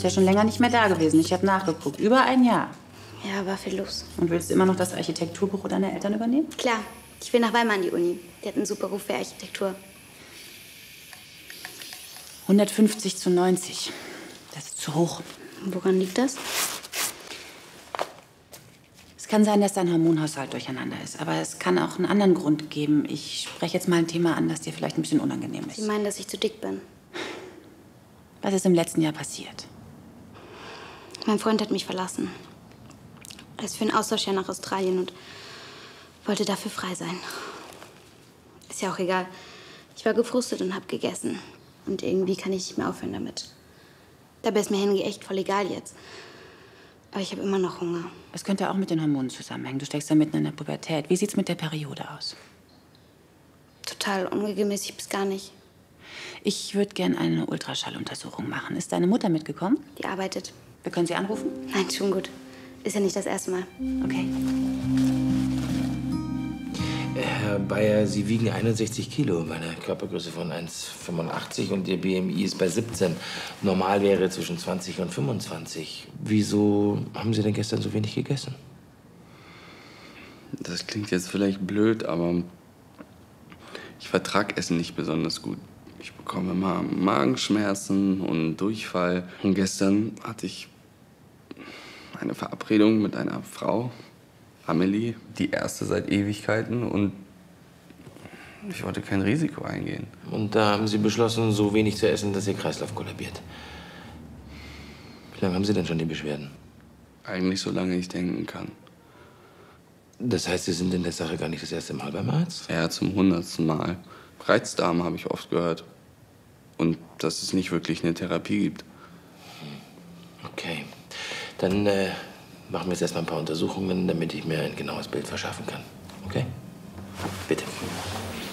ja schon länger nicht mehr da gewesen. Ich habe nachgeguckt. Über ein Jahr. Ja, war viel los. Und willst du immer noch das Architekturbüro deiner Eltern übernehmen? Klar. Ich will nach Weimar an die Uni. Die hat einen super Ruf für Architektur. 150 zu 90. Das ist zu hoch. Woran liegt das? Es kann sein, dass dein Hormonhaushalt durcheinander ist. Aber es kann auch einen anderen Grund geben. Ich spreche jetzt mal ein Thema an, das dir vielleicht ein bisschen unangenehm ist. Sie meinen, dass ich zu dick bin? Was ist im letzten Jahr passiert? Mein Freund hat mich verlassen. Er ist für ein Austauschjahr nach Australien und wollte dafür frei sein. Ist ja auch egal. Ich war gefrustet und habe gegessen. Und irgendwie kann ich nicht mehr aufhören damit. Dabei ist mir Henry echt voll egal jetzt. Aber ich habe immer noch Hunger. Es könnte auch mit den Hormonen zusammenhängen. Du steckst da mitten in der Pubertät. Wie sieht's mit der Periode aus? Total unregelmäßig bis gar nicht. Ich würde gern eine Ultraschalluntersuchung machen. Ist deine Mutter mitgekommen? Die arbeitet. Wir können sie anrufen? Nein, schon gut. Ist ja nicht das erste Mal. Okay. Herr Bayer, Sie wiegen 61 Kilo bei einer Körpergröße von 1,85 und Ihr BMI ist bei 17. Normal wäre zwischen 20 und 25. Wieso haben Sie denn gestern so wenig gegessen? Das klingt jetzt vielleicht blöd, aber ich vertrag Essen nicht besonders gut. Ich bekomme immer Magenschmerzen und Durchfall. Und gestern hatte ich eine Verabredung mit einer Frau, Amelie, die erste seit Ewigkeiten, und ich wollte kein Risiko eingehen. Und da haben Sie beschlossen, so wenig zu essen, dass Ihr Kreislauf kollabiert. Wie lange haben Sie denn schon die Beschwerden? Eigentlich so lange ich denken kann. Das heißt, Sie sind in der Sache gar nicht das erste Mal beim Arzt? Ja, zum 100. Mal. Reizdarm habe ich oft gehört. Und dass es nicht wirklich eine Therapie gibt. Okay. Dann machen wir jetzt erstmal ein paar Untersuchungen, damit ich mir ein genaues Bild verschaffen kann. Okay? Bitte.